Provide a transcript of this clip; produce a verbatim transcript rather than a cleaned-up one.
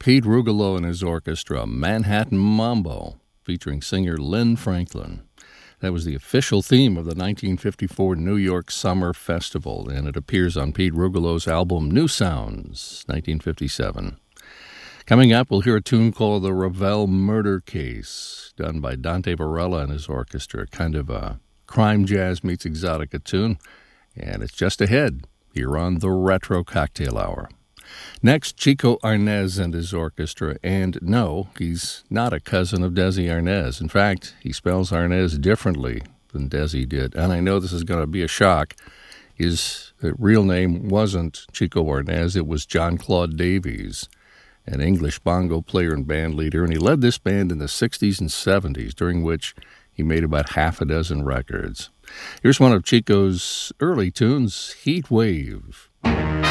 Pete Rugolo and his orchestra, Manhattan Mambo, featuring singer Lynn Franklin. That was the official theme of the nineteen fifty-four New York Summer Festival, and it appears on Pete Rugolo's album New Sounds, nineteen fifty-seven. Coming up, we'll hear a tune called The Ravel Murder Case, done by Dante Varela and his orchestra, kind of a crime jazz meets exotica tune, and it's just ahead here on the Retro Cocktail Hour. Next, Chico Arnaz and his orchestra, and no, he's not a cousin of Desi Arnaz. In fact, he spells Arnaz differently than Desi did, and I know this is going to be a shock. His real name wasn't Chico Arnaz, it was John Claude Davies, an English bongo player and band leader, and he led this band in the sixties and seventies, during which he made about half a dozen records. Here's one of Chico's early tunes, Heat Wave.